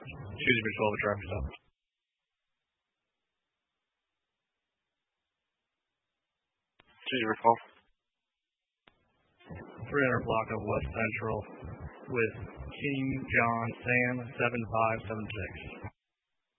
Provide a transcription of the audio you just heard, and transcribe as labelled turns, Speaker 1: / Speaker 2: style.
Speaker 1: Choose number 12 at traffic stop. 300 block of West Central with King John Sam 7576.